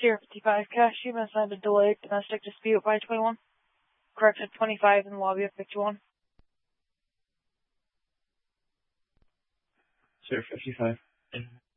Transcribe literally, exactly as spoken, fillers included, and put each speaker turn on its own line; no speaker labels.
Sierra fifty-five, Cash, you've been assigned a delayed domestic dispute by twenty-one. Corrected twenty-five in the lobby of fifty-one.
Sierra fifty-five.